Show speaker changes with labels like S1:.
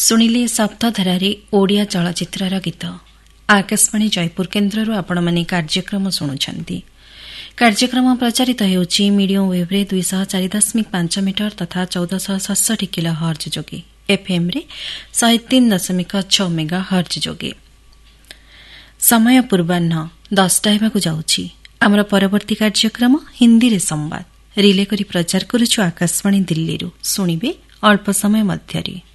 S1: ଶୁଣିଲେ ସପ୍ତଧାରାରେ ଓଡ଼ିଆ ଚଳଚ୍ଚିତ୍ରର ଗୀତ। ଆକାଶବାଣୀ ଜୟପୁର କେନ୍ଦ୍ରରୁ ଆପଣମାନେ କାର୍ଯ୍ୟକ୍ରମ ଶୁଣୁଛନ୍ତି। କାର୍ଯ୍ୟକ୍ରମ ପ୍ରଚାରିତ ହେଉଛି ମିଡିୟମ ୱେଭ୍ରେ 204.5 ମିଟର ତଥା 1467 କିଲୋ ହର୍ଜ ଯୋଗେ, ଏଫ୍ଏମ୍ରେ 103.6 ମେଗା ହର୍ଜ ଯୋଗେ। ସମୟ ପୂର୍ବାହ୍ନ 10ଟା ହେବାକୁ ଯାଉଛି। ଆମର ପରବର୍ତ୍ତୀ କାର୍ଯ୍ୟକ୍ରମ ହିନ୍ଦୀରେ ସମ୍ବାଦ ରିଲେ କରି ପ୍ରଚାର କରୁଛୁ ଆକାଶବାଣୀ ଦିଲ୍ଲୀରୁ। ଶୁଣିବେ ଅଳ୍ପ ସମୟ ମଧ୍ୟରେ।